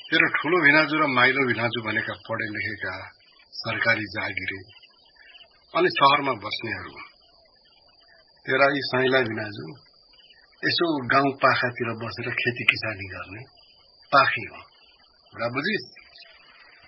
तेरो ठूलो भिनाजु र माइलो भिनाजु भनेका पढे लेखेका सरकारी जागिरे अनि शहरमा बस्नेहरू तेरा यी साइला भिनाजु यसो गाउँ पाखातिर बसेर खेती किसानी गर्ने पाखी हो। कुरा बुझिस्?